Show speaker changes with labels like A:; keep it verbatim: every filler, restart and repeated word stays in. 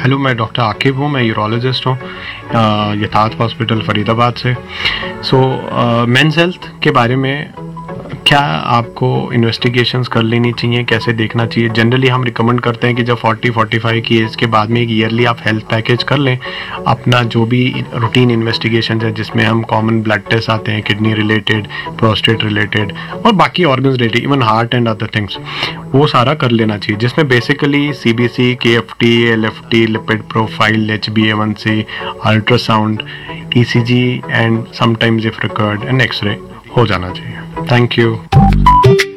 A: Hello, मैं doctor Aqib हूँ, मैं यूरोलॉजिस्ट हूँ यथार्थ हॉस्पिटल फरीदाबाद से। सो मेंस हेल्थ के बारे में क्या आपको इन्वेस्टिगेशंस कर लेनी चाहिए, कैसे देखना चाहिए? जनरली हम रिकमेंड करते हैं कि जब चालीस पैंतालीस की एज के बाद में एक ईयरली आप हेल्थ पैकेज कर लें। अपना जो भी रूटीन इन्वेस्टिगेशंस है जिसमें हम कॉमन ब्लड टेस्ट आते हैं, किडनी रिलेटेड, प्रोस्टेट रिलेटेड और बाकी organs related, even heart and other things, वो सारा कर लेना चाहिए, जिसमें basically CBC, KFT, LFT, lipid profile, H B A one C, ultrasound, ECG and sometimes if required N x ray हो जाना चाहिए। Thank you.